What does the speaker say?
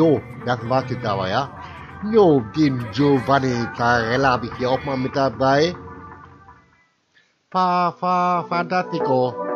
So, das war's jetzt aber, ja. Jo, den Giovanni Zarella habe ich hier auch mal mit dabei. Fantastico.